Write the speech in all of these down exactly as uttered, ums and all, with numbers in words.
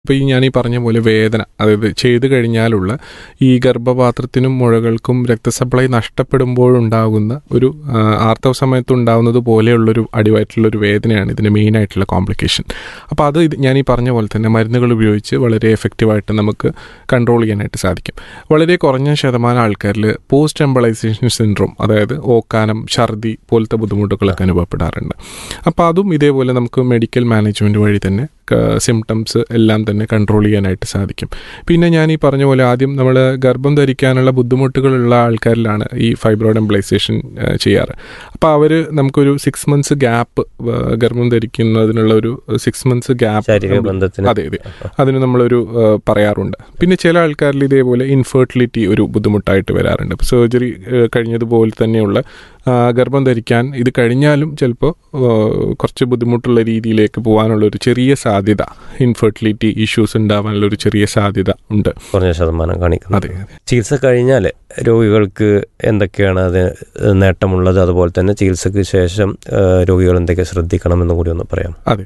ഇപ്പോൾ ഈ ഞാൻ ഈ പറഞ്ഞ പോലെ വേദന, അതായത് ചെയ്തു കഴിഞ്ഞാലുള്ള ഈ ഗർഭപാത്രത്തിനും മുഴകൾക്കും രക്തസപ്ലൈ നഷ്ടപ്പെടുമ്പോഴുണ്ടാകുന്ന ഒരു ആർത്തവ സമയത്ത് ഉണ്ടാകുന്നത് പോലെയുള്ളൊരു അടിവയറ്റിലുള്ളൊരു വേദനയാണ് ഇതിൻ്റെ മെയിനായിട്ടുള്ള കോംപ്ലിക്കേഷൻ. അപ്പോൾ അത് ഇത് ഞാൻ ഈ പറഞ്ഞ പോലെ തന്നെ മരുന്നുകൾ ഉപയോഗിച്ച് വളരെ എഫക്റ്റീവായിട്ട് നമുക്ക് കൺട്രോൾ ചെയ്യാനായിട്ട് സാധിക്കും. വളരെ കുറഞ്ഞ ശതമാനം ആൾക്കാരിൽ പോസ്റ്റ് എംബളൈസേഷൻ സിൻഡ്രോം, അതായത് ഓക്കാനം, ഛർദി പോലത്തെ ബുദ്ധിമുട്ടുകളൊക്കെ അനുഭവപ്പെടാറുണ്ട്. അപ്പോൾ അതും ഇതേപോലെ നമുക്ക് മെഡിക്കൽ മാനേജ്മെൻറ്റ് വഴി തന്നെ സിംറ്റംസ് എല്ലാം തന്നെ കൺട്രോൾ ചെയ്യാനായിട്ട് സാധിക്കും. പിന്നെ ഞാൻ ഈ പറഞ്ഞ പോലെ ആദ്യം നമ്മൾ ഗർഭം ധരിക്കാനുള്ള ബുദ്ധിമുട്ടുകളുള്ള ആൾക്കാരിലാണ് ഈ ഫൈബ്രോയിഡ് എംബളൈസേഷൻ ചെയ്യാറ്. അപ്പോൾ അവർ നമുക്കൊരു സിക്സ് മന്ത്സ് ഗ്യാപ്പ്, ഗർഭം ധരിക്കുന്നതിനുള്ള ഒരു സിക്സ് മന്ത്സ് ഗ്യാപ്പ്, അതെ അതെ അതിന് നമ്മളൊരു പറയാറുണ്ട്. പിന്നെ ചില ആൾക്കാരിൽ ഇതേപോലെ ഇൻഫെർട്ടിലിറ്റി ഒരു ബുദ്ധിമുട്ടായിട്ട് വരാറുണ്ട്. ഇപ്പോൾ സർജറി കഴിഞ്ഞതുപോലെ തന്നെയുള്ള ഗർഭം ധരിക്കാൻ ഇത് കഴിഞ്ഞാലും ചിലപ്പോൾ കുറച്ച് ബുദ്ധിമുട്ടുള്ള രീതിയിലേക്ക് പോകാനുള്ള ഒരു ചെറിയ സാധ്യത, ഇൻഫെർട്ടിലിറ്റി ഇഷ്യൂസ് ഉണ്ടാവാനുള്ള ഒരു ചെറിയ സാധ്യത ഉണ്ട്, കുറഞ്ഞ ശതമാനം കാണിക്കുന്നത്. അതെ. ചികിത്സ കഴിഞ്ഞാൽ രോഗികൾക്ക് എന്തൊക്കെയാണ് അത് നേട്ടമുള്ളത്, അതുപോലെ തന്നെ ചികിത്സയ്ക്ക് ശേഷം രോഗികൾ എന്തൊക്കെ ശ്രദ്ധിക്കണമെന്ന് കൂടി ഒന്ന് പറയാം. അതെ,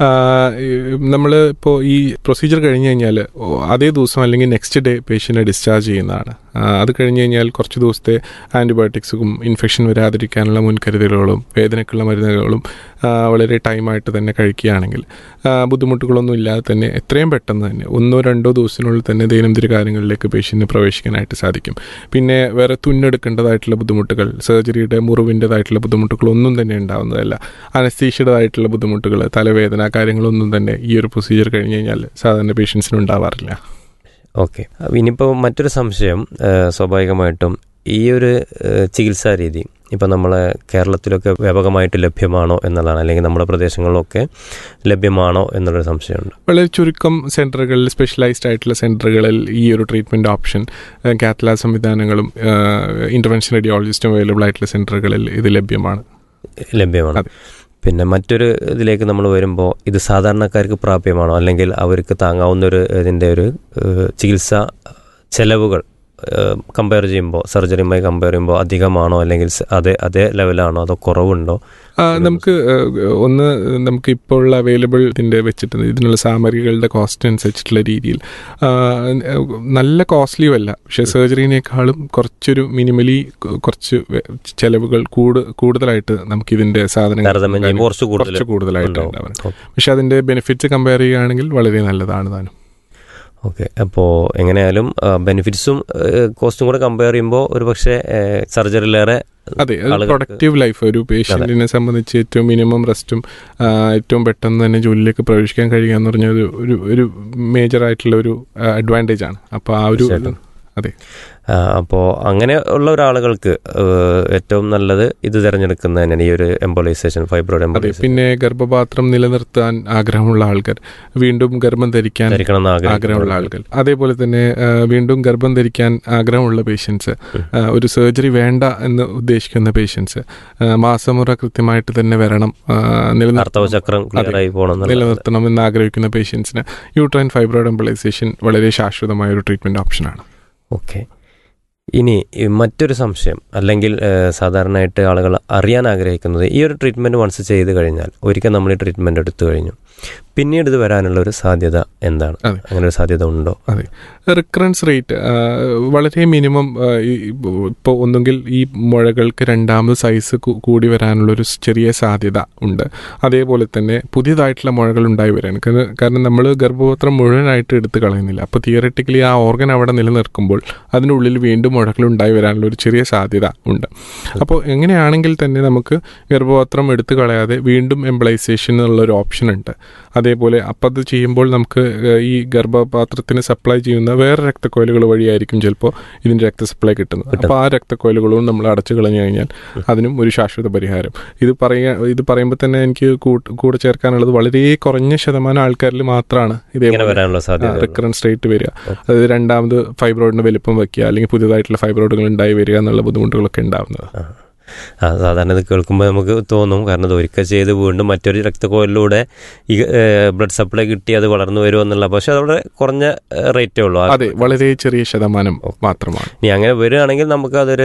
നമ്മൾ ഇപ്പോൾ ഈ പ്രൊസീജിയർ കഴിഞ്ഞ് കഴിഞ്ഞാൽ അതേ ദിവസം അല്ലെങ്കിൽ നെക്സ്റ്റ് ഡേ പേഷ്യൻറ്റിനെ ഡിസ്ചാർജ് ചെയ്യുന്നതാണ്. അത് കഴിഞ്ഞ് കഴിഞ്ഞാൽ കുറച്ച് ദിവസത്തെ ആൻറ്റിബയോട്ടിക്സും ഇൻഫെക്ഷൻ വരാതിരിക്കാനുള്ള മുൻകരുതലുകളും വേദനയ്ക്കുള്ള മരുന്നുകളും വളരെ ടൈമായിട്ട് തന്നെ കഴിക്കുകയാണെങ്കിൽ ബുദ്ധിമുട്ടുകളൊന്നും ഇല്ലാതെ തന്നെ എത്രയും പെട്ടെന്ന് തന്നെ ഒന്നോ രണ്ടോ ദിവസത്തിനുള്ളിൽ തന്നെ ദൈനംദിന കാര്യങ്ങളിലേക്ക് പേഷ്യൻറ്റിന് പ്രവേശിക്കാനായിട്ട് സാധിക്കും. പിന്നെ വേറെ തുന്നെടുക്കേണ്ടതായിട്ടുള്ള ബുദ്ധിമുട്ടുകൾ, സർജറിയുടെ മുറിവിൻ്റെതായിട്ടുള്ള ബുദ്ധിമുട്ടുകളൊന്നും തന്നെ ഉണ്ടാകുന്നതല്ല. അനസ്തീഷ്യയുടേതായിട്ടുള്ള ബുദ്ധിമുട്ടുകൾ, തലവേദന കാര്യങ്ങളൊന്നും തന്നെ ഈ ഒരു പ്രൊസീജിയർ കഴിഞ്ഞ് കഴിഞ്ഞാൽ സാധാരണ പേഷ്യൻസിന് ഉണ്ടാവാറില്ല. ഓക്കെ, ഇനിയിപ്പോൾ മറ്റൊരു സംശയം, സ്വാഭാവികമായിട്ടും ഈ ഒരു ചികിത്സാ രീതി ഇപ്പം നമ്മളെ കേരളത്തിലൊക്കെ വ്യാപകമായിട്ട് ലഭ്യമാണോ എന്നുള്ളതാണ്, അല്ലെങ്കിൽ നമ്മുടെ പ്രദേശങ്ങളിലൊക്കെ ലഭ്യമാണോ എന്നുള്ളൊരു സംശയമുണ്ട്. വളരെ ചുരുക്കം സെൻറ്ററുകളിൽ, സ്പെഷ്യലൈസ്ഡ് ആയിട്ടുള്ള സെൻറ്ററുകളിൽ ഈ ഒരു ട്രീറ്റ്മെൻറ്റ് ഓപ്ഷൻ, കാത്ത് ലാബ് സംവിധാനങ്ങളും ഇൻ്റർവെൻഷൻ റേഡിയോളജിസ്റ്റും അവൈലബിൾ ആയിട്ടുള്ള സെൻറ്ററുകളിൽ ഇത് ലഭ്യമാണ് ലഭ്യമാണ് പിന്നെ മറ്റൊരു ഇതിലേക്ക് നമ്മൾ വരുമ്പോൾ ഇത് സാധാരണക്കാർക്ക് പ്രാപ്യമാണോ, അല്ലെങ്കിൽ അവർക്ക് താങ്ങാവുന്നൊരു ഇതിൻ്റെ ഒരു ചികിത്സാ ചെലവുകൾ കമ്പയർ ചെയ്യുമ്പോൾ സർജറിയുമായി കമ്പയർ ചെയ്യുമ്പോൾ അധികമാണോ, അല്ലെങ്കിൽ അതേ അതേ ലെവലാണോ, അതോ കുറവുണ്ടോ? നമുക്ക് ഒന്ന് നമുക്ക് ഇപ്പോൾ ഉള്ള അവൈലബിൾ ഇതിൻ്റെ വെച്ചിട്ട് ഇതിനുള്ള സാമഗ്രികളുടെ കോസ്റ്റ് അനുസരിച്ചിട്ടുള്ള രീതിയിൽ നല്ല കോസ്റ്റ്ലിയും അല്ല, പക്ഷേ സർജറിനേക്കാളും കുറച്ചൊരു മിനിമലി കുറച്ച് ചിലവുകൾ കൂട് കൂടുതലായിട്ട് നമുക്കിതിൻ്റെ സാധനങ്ങൾ കുറച്ച് കൂടുതലായിട്ട് ഉണ്ടാവും. പക്ഷെ അതിൻ്റെ ബെനിഫിറ്റ്സ് കമ്പയർ ചെയ്യുകയാണെങ്കിൽ വളരെ നല്ലതാണ് താനും. ഓക്കെ, അപ്പോൾ എങ്ങനെയായാലും ബെനിഫിറ്റ്സും കോസ്റ്റും കൂടെ കമ്പയർ ചെയ്യുമ്പോൾ ഒരു പക്ഷേ സർജറിയിലേറെ അതെ പ്രൊഡക്റ്റീവ് ലൈഫ് ഒരു പേഷ്യൻറ്റിനെ സംബന്ധിച്ച് ഏറ്റവും മിനിമം റെസ്റ്റും ഏറ്റവും പെട്ടെന്ന് തന്നെ ജോലിയിലേക്ക് പ്രവേശിക്കാൻ കഴിയുക എന്ന് പറഞ്ഞ ഒരു ഒരു മേജറായിട്ടുള്ള ഒരു അഡ്വാൻറ്റേജ് ആണ്. അപ്പോൾ ആ ഒരു അതെ അപ്പോൾ അങ്ങനെ ഉള്ള ഒരാളുകൾക്ക് ഏറ്റവും നല്ലത് ഇത് തിരഞ്ഞെടുക്കുന്നത് തന്നെയാണ്, ഈ ഒരു എംബോളൈസേഷൻ, ഫൈബ്രോയിഡ് എംബോളൈസേഷൻ. പിന്നെ ഗർഭപാത്രം നിലനിർത്താൻ ആഗ്രഹമുള്ള ആൾക്കാർ, വീണ്ടും ഗർഭം ധരിക്കാൻ ആഗ്രഹമുള്ള ആൾക്കാർ, അതേപോലെ തന്നെ വീണ്ടും ഗർഭം ധരിക്കാൻ ആഗ്രഹമുള്ള പേഷ്യൻസ്, ഒരു സർജറി വേണ്ട എന്ന് ഉദ്ദേശിക്കുന്ന പേഷ്യൻസ്, മാസമുറ കൃത്യമായിട്ട് തന്നെ വരണം, നിലനിർത്തണം എന്ന് ആഗ്രഹിക്കുന്ന പേഷ്യൻസിന് യൂട്രൈൻ ഫൈബ്രോയിഡ് എംബോളൈസേഷൻ വളരെ ശാശ്വതമായ ഒരു ട്രീറ്റ്മെൻറ്റ് ഓപ്ഷനാണ്. ഓക്കെ, ഇനി മറ്റൊരു സംശയം, അല്ലെങ്കിൽ സാധാരണയായിട്ട് ആളുകൾ അറിയാൻ ആഗ്രഹിക്കുന്നത്, ഈ ഒരു ട്രീറ്റ്മെൻറ്റ് വൺസ് ചെയ്ത് കഴിഞ്ഞാൽ, ഒരിക്കൽ നമ്മൾ ഈ ട്രീറ്റ്മെൻറ്റ് എടുത്തു കഴിഞ്ഞു, പിന്നീട് ഇത് വരാനുള്ള ഒരു സാധ്യത എന്താണ്? അങ്ങനെ ഒരു സാധ്യത ഉണ്ടോ? അതെ, റിക്കറൻസ് റേറ്റ് വളരെ മിനിമം. ഇപ്പോൾ ഒന്നുകിൽ ഈ മുഴകൾക്ക് രണ്ടാമത് സൈസ് കൂടി വരാനുള്ളൊരു ചെറിയ സാധ്യത ഉണ്ട്. അതേപോലെ തന്നെ പുതിയതായിട്ടുള്ള മുഴകൾ ഉണ്ടായി വരാൻ, കാരണം നമ്മൾ ഗർഭപാത്രം മുഴുവനായിട്ട് എടുത്ത് കളയുന്നില്ല. അപ്പോൾ തിയററ്റിക്കലി ആ ഓർഗൻ അവിടെ നിലനിൽക്കുമ്പോൾ അതിനുള്ളിൽ വീണ്ടും മുഴകൾ ഉണ്ടായി വരാനുള്ള ഒരു ചെറിയ സാധ്യത ഉണ്ട്. അപ്പോൾ എങ്ങനെയാണെങ്കിൽ തന്നെ നമുക്ക് ഗർഭപാത്രം എടുത്ത് കളയാതെ വീണ്ടും എംബളൈസേഷൻ എന്നുള്ളൊരു ഓപ്ഷൻ ഉണ്ട്. അതേപോലെ അപ്പം അത് ചെയ്യുമ്പോൾ നമുക്ക് ഈ ഗർഭപാത്രത്തിന് സപ്ലൈ ചെയ്യുന്ന വേറെ രക്തക്കോയിലുകൾ വഴിയായിരിക്കും ചിലപ്പോൾ ഇതിൻ്റെ രക്ത സപ്ലൈ കിട്ടുന്നത്. അപ്പോൾ ആ രക്തക്കോയിലുകളും നമ്മൾ അടച്ചു കളഞ്ഞു കഴിഞ്ഞാൽ അതിനും ഒരു ശാശ്വത പരിഹാരം. ഇത് പറയുക ഇത് പറയുമ്പോൾ തന്നെ എനിക്ക് കൂടെ ചേർക്കാനുള്ളത് വളരെ കുറഞ്ഞ ശതമാനം ആൾക്കാരിൽ മാത്രമാണ് ഇതേപോലെ റിക്കറൻസ് റേറ്റ് വരിക. അതായത് രണ്ടാമത് ഫൈബ്രോയിഡിന് വലിപ്പം വയ്ക്കുക, അല്ലെങ്കിൽ പുതിയതായിട്ടുള്ള ഫൈബ്രോയിഡുകൾ ഉണ്ടായി വരിക എന്നുള്ള ബുദ്ധിമുട്ടുകളൊക്കെ ഉണ്ടാകുന്നത്. സാധാരണ ഇത് കേൾക്കുമ്പോൾ നമുക്ക് തോന്നും, കാരണം ഇത് ഒരിക്കൽ ചെയ്ത് വീണ്ടും മറ്റൊരു രക്തക്കോയിലൂടെ ഈ ബ്ലഡ് സപ്ലൈ കിട്ടി അത് വളർന്നു വരുമോ എന്നുള്ള, പക്ഷെ അതവിടെ കുറഞ്ഞ റേറ്റേ ഉള്ളൂ. അതെ, വളരെ ചെറിയ ശതമാനം മാത്രമാണ്. ഇനി അങ്ങനെ വരികയാണെങ്കിൽ നമുക്ക് അതൊരു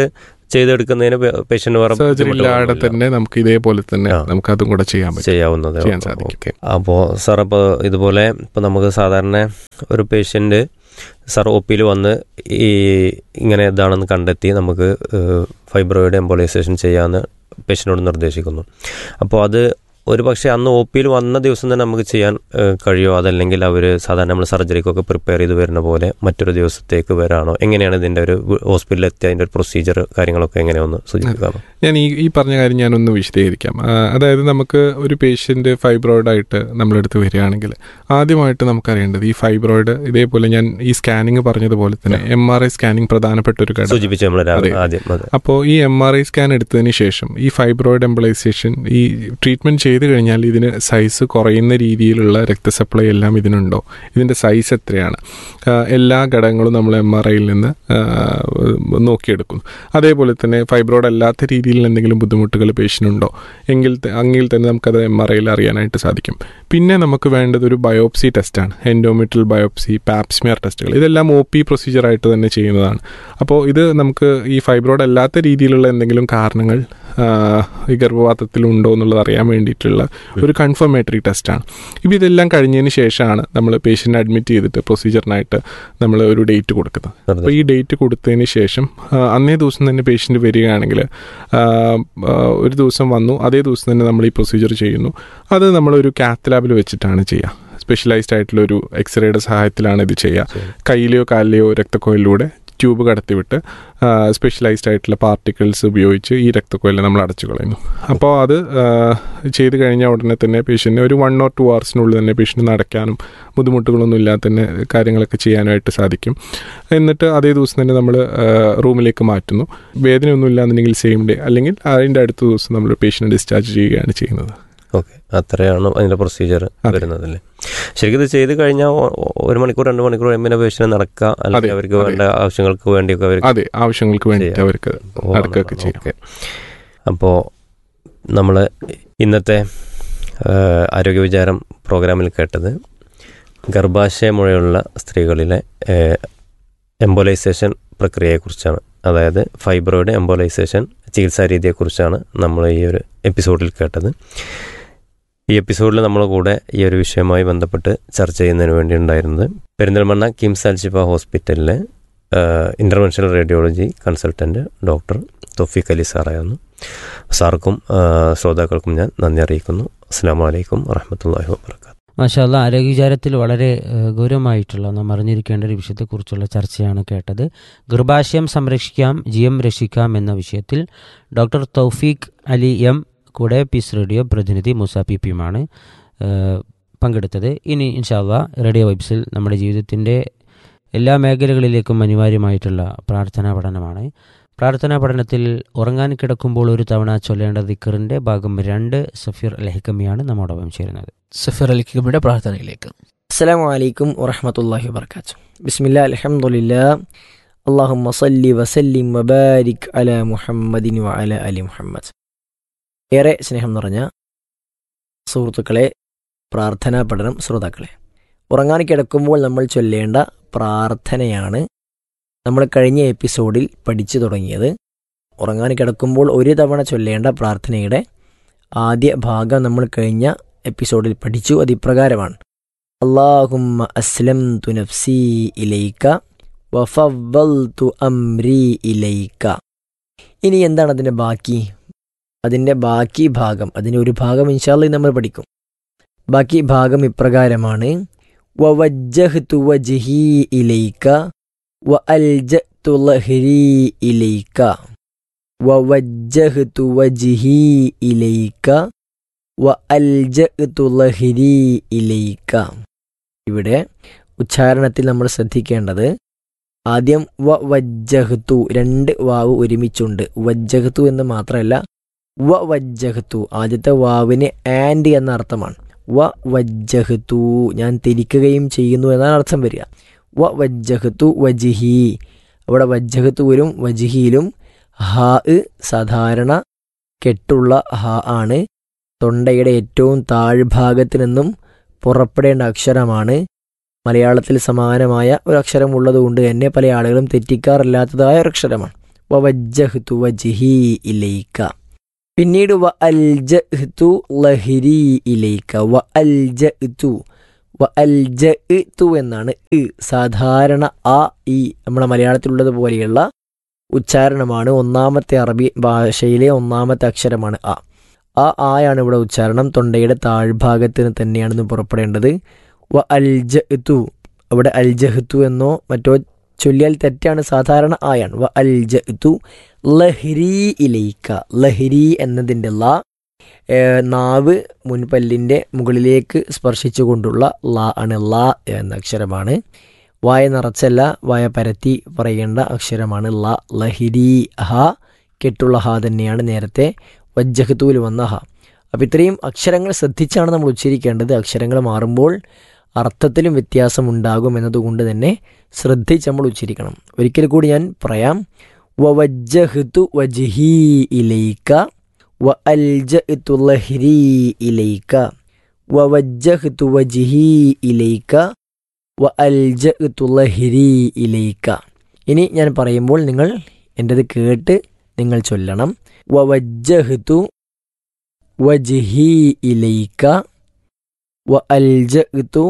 ചെയ്തെടുക്കുന്നതിന് പേഷ്യന്റ് വേറെ സർജറി ഇല്ലാതെ തന്നെ നമുക്ക് ഇതേപോലെ തന്നെ നമുക്ക് അതും കൂടെ ചെയ്യാൻ പറ്റും, ചെയ്യാവുന്നത്. ചെയ്യാൻ സാധിക്കും. ഓക്കെ. അപ്പോൾ സാർ, അപ്പോൾ ഇതുപോലെ ഇപ്പോൾ നമുക്ക് സാധാരണ ഒരു പേഷ്യന്റ് സാർ ഒ പിയിൽ വന്ന് ഈ ഇങ്ങനെ ഇതാണെന്ന് കണ്ടെത്തി നമുക്ക് ഫൈബ്രോയിഡ് എംബോളൈസേഷൻ ചെയ്യാമെന്ന് പേഷ്യന്റിനോട് നിർദ്ദേശിക്കുന്നു. അപ്പോൾ അത് ഒരു പക്ഷേ അന്ന് ഒ പിയിൽ വന്ന ദിവസം തന്നെ നമുക്ക് ചെയ്യാൻ കഴിയുമോ, അതല്ലെങ്കിൽ അവർ സാധാരണ നമ്മൾ സർജറിക്കൊക്കെ പ്രിപ്പയർ ചെയ്ത് വരുന്ന പോലെ മറ്റൊരു ദിവസത്തേക്ക് വരാണോ? എങ്ങനെയാണ് ഇതിൻ്റെ ഒരു ഹോസ്പിറ്റലിൽ എത്തിയ അതിൻ്റെ ഒരു പ്രൊസീജിയർ കാര്യങ്ങളൊക്കെ എങ്ങനെയൊന്ന് സൂചിപ്പിക്കാമോ? ഞാൻ ഈ ഈ പറഞ്ഞ കാര്യം ഞാനൊന്ന് വിശദീകരിക്കാം. അതായത് നമുക്ക് ഒരു പേഷ്യൻ്റ് ഫൈബ്രോയിഡായിട്ട് നമ്മളെടുത്ത് വരികയാണെങ്കിൽ ആദ്യമായിട്ട് നമുക്കറിയേണ്ടത് ഈ ഫൈബ്രോയിഡ് ഇതേപോലെ ഞാൻ ഈ സ്കാനിങ് പറഞ്ഞതുപോലെ തന്നെ എം ആർ ഐ സ്കാനിങ് പ്രധാനപ്പെട്ട ഒരു ഘടകം സൂചിപ്പിച്ചു നമ്മൾ ആദ്യം. അപ്പോൾ ഈ എം ആർ ഐ സ്കാൻ എടുത്തതിന് ശേഷം ഈ ഫൈബ്രോയിഡ് എംബോളൈസേഷൻ ഈ ട്രീറ്റ്മെൻറ്റ് ചെയ്ത് കഴിഞ്ഞാൽ ഇതിന് സൈസ് കുറയുന്ന രീതിയിലുള്ള രക്തസപ്ലൈ എല്ലാം ഇതിനുണ്ടോ, ഇതിൻ്റെ സൈസ് എത്രയാണ്, എല്ലാ ഘടകങ്ങളും നമ്മൾ എം ആർ ഐയിൽ നിന്ന് നോക്കിയെടുക്കുന്നു. അതേപോലെ തന്നെ ഫൈബ്രോയിഡ് അല്ലാത്ത രീതിയിൽ എന്തെങ്കിലും ബുദ്ധിമുട്ടുകൾ പേഷ്യനുണ്ടോ എങ്കിൽ എങ്കിൽ തന്നെ നമുക്കത് എം ആർ ഐയിൽ അറിയാനായിട്ട് സാധിക്കും. പിന്നെ നമുക്ക് വേണ്ടത് ഒരു ബയോപ്സി ടെസ്റ്റാണ്, എൻഡോമെട്രിയൽ ബയോപ്സി, പാപ്സ്മിയർ ടെസ്റ്റുകൾ. ഇതെല്ലാം ഒ പി പ്രൊസീജിയറായിട്ട് തന്നെ ചെയ്യുന്നതാണ്. അപ്പോൾ ഇത് നമുക്ക് ഈ ഫൈബ്രോയിഡ് അല്ലാത്ത രീതിയിലുള്ള എന്തെങ്കിലും കാരണങ്ങൾ ഈ ഗർഭപാത്രത്തിലുണ്ടോ എന്നുള്ളത് അറിയാൻ വേണ്ടിയിട്ടുള്ള ഒരു കൺഫർമേറ്ററി ടെസ്റ്റാണ്. ഇപ്പോൾ ഇതെല്ലാം കഴിഞ്ഞതിന് ശേഷമാണ് നമ്മൾ പേഷ്യൻ്റ് അഡ്മിറ്റ് ചെയ്തിട്ട് പ്രൊസീജിയറിനായിട്ട് നമ്മൾ ഒരു ഡേറ്റ് കൊടുക്കുന്നത്. അപ്പോൾ ഈ ഡേറ്റ് കൊടുത്തതിന് ശേഷം അന്നേ ദിവസം തന്നെ പേഷ്യൻ്റ് വരികയാണെങ്കിൽ ഒരു ദിവസം വന്നു, അതേ ദിവസം തന്നെ നമ്മൾ ഈ പ്രൊസീജിയർ ചെയ്യുന്നു. അത് നമ്മളൊരു കാത്ത് ലാബിൽ വെച്ചിട്ടാണ് ചെയ്യുക. സ്പെഷ്യലൈസ്ഡ് ആയിട്ടുള്ളൊരു എക്സ്റേയുടെ സഹായത്തിലാണ് ഇത് ചെയ്യുക. കയ്യിലെയോ കാലിലെയോ രക്തക്കൊയിലൂടെ ട്യൂബ് കടത്തിവിട്ട് സ്പെഷ്യലൈസ്ഡ് ആയിട്ടുള്ള പാർട്ടിക്കിൾസ് ഉപയോഗിച്ച് ഈ രക്തക്കൊയിലിനെ നമ്മൾ അടച്ചു കളയുന്നു. അപ്പോൾ അത് ചെയ്ത് കഴിഞ്ഞാൽ ഉടനെ തന്നെ പേഷ്യൻറ്റിന് ഒരു വൺ ഓർ ടു അവേഴ്സിനുള്ളിൽ തന്നെ പേഷ്യൻറ്റ് നടക്കാനും ബുദ്ധിമുട്ടുകളൊന്നും ഇല്ലാതെ തന്നെ കാര്യങ്ങളൊക്കെ ചെയ്യാനായിട്ട് സാധിക്കും. എന്നിട്ട് അതേ ദിവസം തന്നെ നമ്മൾ റൂമിലേക്ക് മാറ്റുന്നു. വേദനയൊന്നും ഇല്ലാന്നുണ്ടെങ്കിൽ സെയിം ഡേ അല്ലെങ്കിൽ അതിൻ്റെ അടുത്ത ദിവസം നമ്മൾ പേഷ്യൻറ്റ് ഡിസ്ചാർജ് ചെയ്യുകയാണ് ചെയ്യുന്നത്. ഓക്കെ, അത്രയാണ് അതിൻ്റെ പ്രൊസീജിയർ വരുന്നതല്ലേ. ശരിക്കും ഇത് ചെയ്ത് കഴിഞ്ഞാൽ ഒരു മണിക്കൂർ രണ്ട് മണിക്കൂർ കഴിയുമ്പോൾ പേഷ്യന്റ് നടക്കുക, അല്ലെങ്കിൽ അവർക്ക് വേണ്ട ആവശ്യങ്ങൾക്ക് വേണ്ടിയൊക്കെ അവർ അതെ ആവശ്യങ്ങൾക്ക് വേണ്ടിയിട്ട് അവർക്ക് നടക്കുകയൊക്കെ ചെയ്യും. ഓക്കെ, അപ്പോൾ നമ്മൾ ഇന്നത്തെ ആരോഗ്യ വിചാരം പ്രോഗ്രാമിൽ കേട്ടത് ഗർഭാശയ മുഴയുള്ള സ്ത്രീകളിലെ എംബോലൈസേഷൻ പ്രക്രിയയെക്കുറിച്ചാണ്. അതായത് ഫൈബ്രോയിഡ് എംബോലൈസേഷൻ ചികിത്സാ രീതിയെക്കുറിച്ചാണ് നമ്മൾ ഈ ഒരു എപ്പിസോഡിൽ കേട്ടത്. ഈ എപ്പിസോഡിൽ നമ്മുടെ കൂടെ ഈ ഒരു വിഷയവുമായി ബന്ധപ്പെട്ട് ചർച്ച ചെയ്യുന്നതിന് വേണ്ടി ഉണ്ടായിരുന്നത് പെരിന്തൽമണ്ണ കിംസ് അൽഷിഫ ഹോസ്പിറ്റലിലെ ഇൻ്റർവെൻഷണൽ റേഡിയോളജി കൺസൾട്ടൻറ്റ് ഡോക്ടർ തൗഫീഖ് അലി സാറായിരുന്നു. സാർക്കും ശ്രോതാക്കൾക്കും ഞാൻ നന്ദി അറിയിക്കുന്നു. അസ്സലാമു അലൈക്കും വറഹ്മത്തുള്ളാഹി വബറകാതുഹു. മാഷാ അല്ലാഹ്, ആരോഗ്യവിചാരത്തിൽ വളരെ ഗൗരവമായിട്ടുള്ള നാം അറിഞ്ഞിരിക്കേണ്ട ഒരു വിഷയത്തെക്കുറിച്ചുള്ള ചർച്ചയാണ് കേട്ടത്. ഗർഭാശയം സംരക്ഷിക്കാം, ജീവൻ രക്ഷിക്കാം എന്ന വിഷയത്തിൽ ഡോക്ടർ തൗഫീഖ് അലി എം കൂടെ പീസ് റേഡിയോ പ്രതിനിധി മൂസ പി പിയുമാണ് പങ്കെടുത്തത്. ഇനി ഇൻഷാ അല്ലാഹ് റേഡിയോ വൈബ്സിൽ നമ്മുടെ ജീവിതത്തിൻ്റെ എല്ലാ മേഖലകളിലേക്കും അനിവാര്യമായിട്ടുള്ള പ്രാർത്ഥനാ പഠനമാണ്. പ്രാർത്ഥനാ പഠനത്തിൽ ഉറങ്ങാൻ കിടക്കുമ്പോൾ ഒരു തവണ ചൊല്ലേണ്ട ദിക്റിൻ്റെ ഭാഗം രണ്ട് സഫീർ അൽ ഹിക്കമിയാണ് നമ്മോടൊപ്പം ചേരുന്നത്. സഫീർ അൽ ഹിക്കമിയുടെ പ്രാർത്ഥനയിലേക്ക്. അസ്സലാമു അലൈക്കും വറഹ്മത്തുള്ളാഹി വബറകാതുഹു. ബിസ്മില്ലാ അൽഹംദുലില്ലാ അല്ലാഹുമ്മ സല്ലി വസല്ലിം വബാരിക് അലാ മുഹമ്മദിൻ വഅലാ അലി മുഹമ്മദ്. ഏറെ സ്നേഹം നിറഞ്ഞ സുഹൃത്തുക്കളെ, പ്രാർത്ഥനാ പഠനം ശ്രോതാക്കളെ, ഉറങ്ങാൻ കിടക്കുമ്പോൾ നമ്മൾ ചൊല്ലേണ്ട പ്രാർത്ഥനയാണ് നമ്മൾ കഴിഞ്ഞ എപ്പിസോഡിൽ പഠിച്ചു തുടങ്ങിയത്. ഉറങ്ങാൻ കിടക്കുമ്പോൾ ഒരു തവണ ചൊല്ലേണ്ട പ്രാർത്ഥനയുടെ ആദ്യ ഭാഗം നമ്മൾ കഴിഞ്ഞ എപ്പിസോഡിൽ പഠിച്ചു. അതിപ്രകാരമാണ്: അല്ലാഹുമ്മ അസ്ലംതു നഫ്സി ഇലൈക വഫവ്വൽതു അംരി ഇലൈക. ഇനി എന്താണ് അതിൻ്റെ ബാക്കി? അതിൻ്റെ ബാക്കി ഭാഗം, അതിൻ്റെ ഒരു ഭാഗം ഇൻഷാ അല്ലാഹ് നമ്മൾ പഠിക്കും. ബാക്കി ഭാഗം ഇപ്രകാരമാണ്: വവജ്ജഹ്തു വജ്ഹി ഇലൈക വഅൽജഅ്തു ലഹ്രി ഇലൈക വവജ്ജഹ്തു വജ്ഹി ഇലൈക വഅൽജഅ്തു ലഹ്രി ഇലൈക. ഇവിടെ ഉച്ചാരണത്തിൽ നമ്മൾ ശ്രദ്ധിക്കേണ്ടത് ആദ്യം വ വജ്ജഹ്തു, രണ്ട് വാവ് ഒരുമിച്ചുണ്ട്. വജ്ജഹ്തു എന്ന് മാത്രമല്ല, വ വജ്ജഹ്തു ആദ്യത്തെ വാവിന് ആൻഡ് എന്ന അർത്ഥമാണ്. വ വജ്ജഹ്തു ഞാൻ തിരിക്കുകയും ചെയ്യുന്നു എന്നാണ് അർത്ഥം വരിക. വ വജ്ജഹ്തു വജ്ഹി, അവിടെ വജ്ജഹ്തു വരും, വജ്ഹിയിലും ഹാ സാധാരണ കെട്ടുള്ള ഹാ ആണ്. തൊണ്ടയുടെ ഏറ്റവും താഴ്ഭാഗത്ത് നിന്നും പുറപ്പെടേണ്ട അക്ഷരമാണ്. മലയാളത്തിൽ സമാനമായ ഒരു അക്ഷരം ഉള്ളതുകൊണ്ട് തന്നെ പല ആളുകളും തെറ്റിക്കാറില്ലാത്തതായ ഒരു അക്ഷരമാണ്. വവജ്ജഹ്തു വജ്ഹി ഇലൈക. പിന്നീട് വ അൽജഅ്തു ലഹരി ഇലൈക. വ അൽജഅ്തു വ അൽജഅ്തു എന്നാണ് ഇ. സാധാരണ ആ ഈ നമ്മുടെ മലയാളത്തിലുള്ളത് പോലെയുള്ള ഉച്ചാരണമാണ്. ഒന്നാമത്തെ അറബി ഭാഷയിലെ ഒന്നാമത്തെ അക്ഷരമാണ് അ. ആ ആയാണ് ഇവിടെ ഉച്ചാരണം. തൊണ്ടയുടെ താഴ്ഭാഗത്തിന് തന്നെയാണെന്ന് പുറപ്പെടേണ്ടത്. വ അൽജഅ്തു, അവിടെ അൽജഹ്തു എന്നോ മറ്റോ ചൊല്ലിയാൽ തെറ്റാണ്. സാധാരണ ആയാണ്. വ അൽജഅ്തു ലഹരി ഇലൈക. ലഹരി എന്നതിൻ്റെ ല നാവ് മുൻപല്ലിൻ്റെ മുകളിലേക്ക് സ്പർശിച്ചു കൊണ്ടുള്ള ല ആണ്. ല എന്ന അക്ഷരമാണ്. വായ നിറച്ചല്ല, വായ പരത്തി പറയേണ്ട അക്ഷരമാണ് ല. ലഹിരി ഹ, കെട്ടുള്ള ഹ തന്നെയാണ് നേരത്തെ വജ്ജഹ്തുവിൽ വന്ന ഹ. അപ്പം ഇത്രയും അക്ഷരങ്ങൾ ശ്രദ്ധിച്ചാണ് നമ്മൾ ഉച്ചരിക്കേണ്ടത്. അക്ഷരങ്ങൾ മാറുമ്പോൾ അർത്ഥത്തിലും വ്യത്യാസം ഉണ്ടാകും എന്നതുകൊണ്ട് തന്നെ ശ്രദ്ധിച്ച് നമ്മൾ ഉച്ചരിക്കണം. ഒരിക്കൽ കൂടി ഞാൻ പറയാം. വവജ്ജഹ്തു വജ്ഹി ഇലൈക വ അൽജഅ്തു ലഹരി ഇലൈക വവജ്ജഹ്തു വജ്ഹി ഇലൈക വ അൽജഅ്തു ലഹരി ഇലൈക. ഇനി ഞാൻ പറയുമ്പോൾ നിങ്ങൾ എൻ്റെത് കേട്ട് നിങ്ങൾ ചൊല്ലണം. വവജ്ജഹ്തു വജ്ഹി ഇലൈക വ അൽജഅ്തു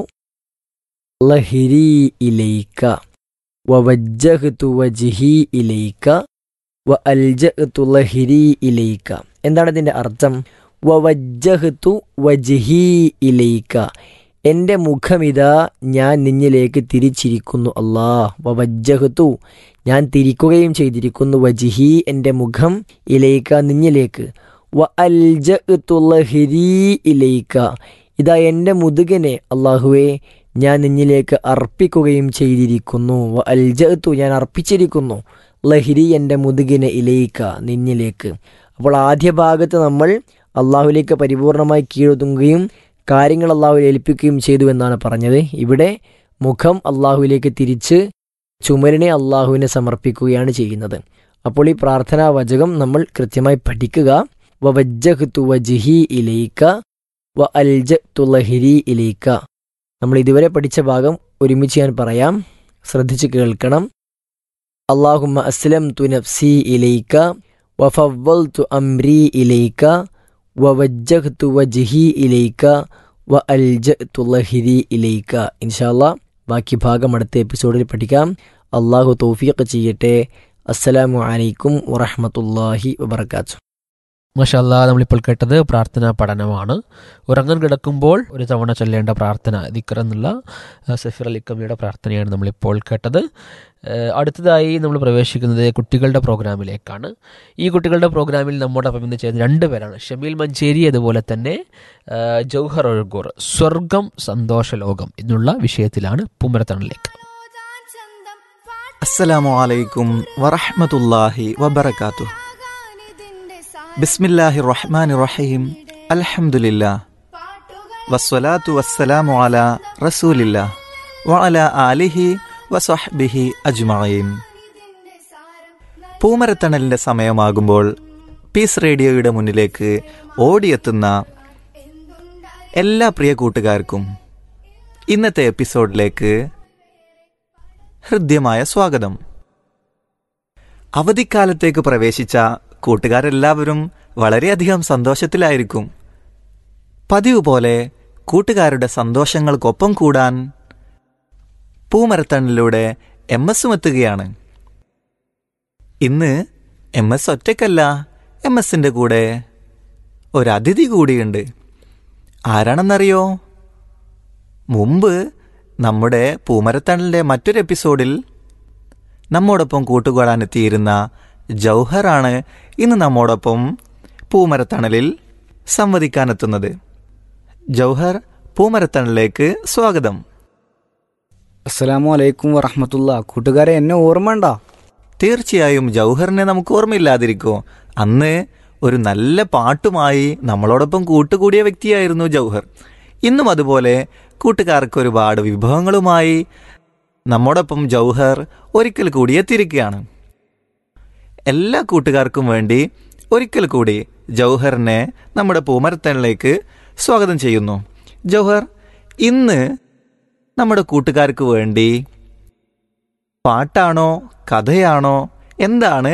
ലഹരി ഇലൈക വവജ്ജഹ്തു വജ്ഹി ഇലൈക വ അൽജഅ്തു ലഹരി ഇലൈക. എന്താണ് ഇതിൻ്റെ അർത്ഥം? വവജ്ജഹ്തു വജ്ഹി ഇലൈക, എൻ്റെ മുഖമിതാ ഞാൻ നിന്നിലേക്ക് തിരിച്ചിരിക്കുന്നു. അല്ലാഹ്. വവജ്ജഹ്തു, ഞാൻ തിരിക്കുകയും ചെയ്തിരിക്കുന്നു. വജ്ഹി, എൻ്റെ മുഖം, ഇലൈക, നിന്നിലേക്ക്. വ അൽജഅ്തു ലഹരി ഇലൈക, ഇതാ എൻ്റെ മുതുകനെ അല്ലാഹുവേ ഞാൻ നിന്നിലേക്ക് അർപ്പിക്കുകയും ചെയ്തിരിക്കുന്നു. വ അൽജഅ്തു, ഞാൻ അർപ്പിച്ചിരിക്കുന്നു. ലഹരി, എൻ്റെ മുതുകിനെ, ഇലൈക, നിന്നിലേക്ക്. അപ്പോൾ ആദ്യ ഭാഗത്ത് നമ്മൾ അള്ളാഹുലേക്ക് പരിപൂർണമായി കീഴൊതുങ്ങുകയും കാര്യങ്ങൾ അള്ളാഹുവിൽ ഏൽപ്പിക്കുകയും ചെയ്തു എന്നാണ് പറഞ്ഞത്. ഇവിടെ മുഖം അള്ളാഹുവിലേക്ക് തിരിച്ച് ചുമരിനെ അള്ളാഹുവിനെ സമർപ്പിക്കുകയാണ് ചെയ്യുന്നത്. അപ്പോൾ ഈ പ്രാർത്ഥനാ വചകം നമ്മൾ കൃത്യമായി പഠിക്കുക. വവജ്ജഹ്തു വജ്ഹി ഇലൈക വ അൽജഅ്തു ലഹരി ഇലൈക. നമ്മൾ ഇതുവരെ പഠിച്ച ഭാഗം ഒരുമിച്ച് ഞാൻ പറയാം, ശ്രദ്ധിച്ച് കേൾക്കണം. അല്ലാഹുമ്മ അസ്ലംതു നഫ്സി ഇലൈക വഫവ്വൽതു അംരി ഇലൈക വവജ്ജഹ്തു വജ്ഹി ഇലൈക വ അൽജഅ്തു ലഹരി ഇലൈക. ഇൻഷാ അല്ലാഹ് ബാക്കി ഭാഗം അടുത്ത എപ്പിസോഡിൽ പഠിക്കാം. അള്ളാഹു തൗഫീഖ് ചെയ്യട്ടെ. അസ്സലാമു അലൈക്കും വറഹ്മത്തുള്ളാഹി വബറകാതുഹു. മാഷാ അല്ലാഹ്, നമ്മളിപ്പോൾ കേട്ടത് പ്രാർത്ഥനാ പഠനമാണ്. ഉറങ്ങാൻ കിടക്കുമ്പോൾ ഒരു തവണ ചൊല്ലേണ്ട പ്രാർത്ഥന ദിക്ർ എന്നുള്ള സഫീർ അലിക്കമ്മയുടെ പ്രാർത്ഥനയാണ് നമ്മളിപ്പോൾ കേട്ടത്. അടുത്തതായി നമ്മൾ പ്രവേശിക്കുന്നത് കുട്ടികളുടെ പ്രോഗ്രാമിലേക്കാണ്. ഈ കുട്ടികളുടെ പ്രോഗ്രാമിൽ നമ്മോടൊപ്പം ഇന്ന് ചെയ്യുന്ന രണ്ട് പേരാണ്, ഷമീൽ മഞ്ചേരി അതുപോലെ തന്നെ ജൗഹർ ഒഴുകൂർ. സ്വർഗം സന്തോഷലോകം എന്നുള്ള വിഷയത്തിലാണ് പൂമരത്തണലിലേക്ക്. അസ്സലാമു അലൈക്കും വറഹ്മത്തുള്ളാഹി വബറകാതുഹു. ബിസ്മില്ലാഹിർ റഹ്മാനിർ റഹീം. അൽഹംദുലില്ലാഹ് വസ്സലാത്തു വസ്സലാമു അലാ റസൂലില്ലാഹ് വഅലാ ആലിഹി വസഹ്ബിഹി അജ്മഈൻ. പൂമരത്തണലിന്റെ സമയമാകുമ്പോൾ പീസ് റേഡിയോയുടെ മുന്നിലേക്ക് ഓടിയെത്തുന്ന എല്ലാ പ്രിയ കൂട്ടുകാർക്കും ഇന്നത്തെ എപ്പിസോഡിലേക്ക് ഹൃദ്യമായ സ്വാഗതം. അവധിക്കാലത്തേക്ക് പ്രവേശിച്ച കൂട്ടുകാരെല്ലാവരും വളരെയധികം സന്തോഷത്തിലായിരിക്കും. പതിവ് പോലെ കൂട്ടുകാരുടെ സന്തോഷങ്ങൾക്കൊപ്പം കൂടാൻ പൂമരത്തണിലൂടെ എം എസും എത്തുകയാണ്. ഇന്ന് എം എസ് ഒറ്റയ്ക്കല്ല, എം എസിൻ്റെ കൂടെ ഒരതിഥി കൂടിയുണ്ട്. ആരാണെന്നറിയോ? മുമ്പ് നമ്മുടെ പൂമരത്തണലിൻ്റെ മറ്റൊരു എപ്പിസോഡിൽ നമ്മോടൊപ്പം കൂട്ടുകൂടാനെത്തിയിരുന്ന ജൗഹറാണ് ഇന്ന് നമ്മോടൊപ്പം പൂമരത്തണലിൽ സംവദിക്കാനെത്തുന്നത്. ജൗഹർ, പൂമരത്തണലിലേക്ക് സ്വാഗതം. അസ്സലാമു അലൈക്കും വറഹ്മത്തുള്ളാഹി. കൂട്ടുകാരെ, എന്നെ ഓർമ്മയുണ്ടോ? തീർച്ചയായും ജൗഹറിനെ നമുക്ക് ഓർമ്മയില്ലാതിരിക്കോ? അന്ന് ഒരു നല്ല പാട്ടുമായി നമ്മളോടൊപ്പം കൂട്ടുകൂടിയ വ്യക്തിയായിരുന്നു ജൗഹർ. ഇന്നും അതുപോലെ കൂട്ടുകാർക്ക് ഒരുപാട് വിഭവങ്ങളുമായി നമ്മോടൊപ്പം ജൗഹർ ഒരിക്കൽ കൂടി എത്തിയിരിക്കുകയാണ്. എല്ലാ കൂട്ടുകാർക്കും വേണ്ടി ഒരിക്കൽ കൂടി ജൗഹറിനെ നമ്മുടെ പൂമരത്തണിലേക്ക് സ്വാഗതം ചെയ്യുന്നു. ജൗഹർ, ഇന്ന് നമ്മുടെ കൂട്ടുകാർക്ക് വേണ്ടി പാട്ടാണോ കഥയാണോ എന്താണ്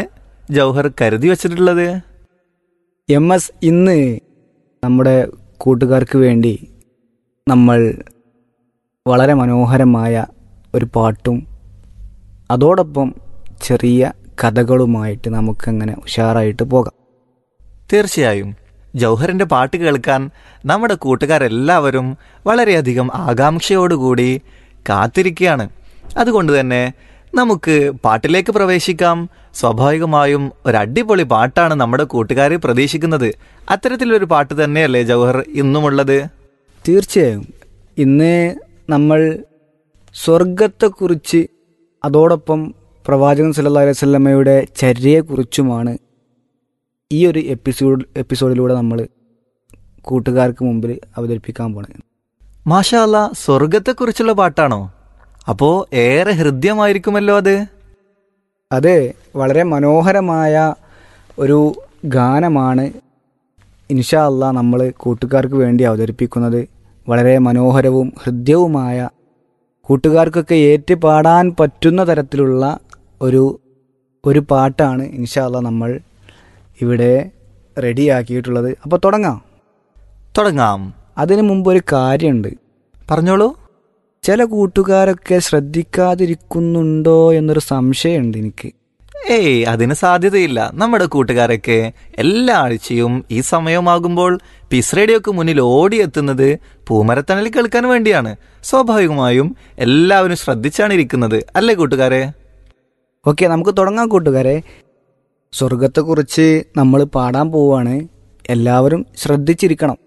ജൗഹർ കരുതി വച്ചിട്ടുള്ളത്? എം എസ്, ഇന്ന് നമ്മുടെ കൂട്ടുകാർക്ക് വേണ്ടി നമ്മൾ വളരെ മനോഹരമായ ഒരു പാട്ടും അതോടൊപ്പം ചെറിയ കഥകളുമായിട്ട് നമുക്കങ്ങനെ ഉഷാറായിട്ട് പോകാം. തീർച്ചയായും ജൗഹറിന്റെ പാട്ട് കേൾക്കാൻ നമ്മുടെ കൂട്ടുകാരെല്ലാവരും വളരെയധികം ആകാംക്ഷയോടുകൂടി കാത്തിരിക്കുകയാണ്. അതുകൊണ്ട് തന്നെ നമുക്ക് പാട്ടിലേക്ക് പ്രവേശിക്കാം. സ്വാഭാവികമായും ഒരു അടിപൊളി പാട്ടാണ് നമ്മുടെ കൂട്ടുകാർ പ്രതീക്ഷിക്കുന്നത്. അത്തരത്തിലൊരു പാട്ട് തന്നെയല്ലേ ജൗഹർ ഇന്നുമുള്ളത്? തീർച്ചയായും ഇന്ന് നമ്മൾ സ്വർഗത്തെക്കുറിച്ച് അതോടൊപ്പം പ്രവാചകൻ സല്ലല്ലാഹു അലൈഹി വസല്ലമയുടെ ചര്യയെക്കുറിച്ചുമാണ് ഈ ഒരു എപ്പിസോഡ് എപ്പിസോഡിലൂടെ നമ്മൾ കൂട്ടുകാർക്ക് മുമ്പിൽ അവതരിപ്പിക്കാൻ പോണത്. മാഷാ അല്ലാ, സ്വർഗത്തെക്കുറിച്ചുള്ള പാട്ടാണോ? അപ്പോൾ ഏറെ ഹൃദ്യമായിരിക്കുമല്ലോ അത്. അതെ, വളരെ മനോഹരമായ ഒരു ഗാനമാണ് ഇൻഷാ അല്ലാ നമ്മൾ കൂട്ടുകാർക്ക് വേണ്ടി അവതരിപ്പിക്കുന്നത്. വളരെ മനോഹരവും ഹൃദ്യവുമായ, കൂട്ടുകാർക്കൊക്കെ ഏറ്റുപാടാൻ പറ്റുന്ന തരത്തിലുള്ള ഒരു ഒരു പാട്ടാണ് ഇൻഷാ അല്ലാ നമ്മൾ ഇവിടെ റെഡിയാക്കിയിട്ടുള്ളത്. അപ്പോൾ തുടങ്ങാം തുടങ്ങാം അതിനു മുമ്പ് ഒരു കാര്യമുണ്ട്. പറഞ്ഞോളൂ. ചില കൂട്ടുകാരൊക്കെ ശ്രദ്ധിക്കാതിരിക്കുന്നുണ്ടോ എന്നൊരു സംശയമുണ്ട് എനിക്ക്. ഏയ്, അതിന് സാധ്യതയില്ല. നമ്മുടെ കൂട്ടുകാരൊക്കെ എല്ലാ ആഴ്ചയും ഈ സമയമാകുമ്പോൾ പീസ് റേഡിയോക്ക് മുന്നിൽ ഓടിയെത്തുന്നത് പൂമരത്തണൽ കേൾക്കാൻ വേണ്ടിയാണ്. സ്വാഭാവികമായും എല്ലാവരും ശ്രദ്ധിച്ചാണ് ഇരിക്കുന്നത്, അല്ലേ കൂട്ടുകാരെ? ഓക്കെ, നമുക്ക് തുടങ്ങാം കൂട്ടുകാരെ. സ്വർഗത്തെക്കുറിച്ച് നമ്മൾ പാടാൻ പോവുകയാണ്. എല്ലാവരും ശ്രദ്ധിച്ചിരിക്കണം.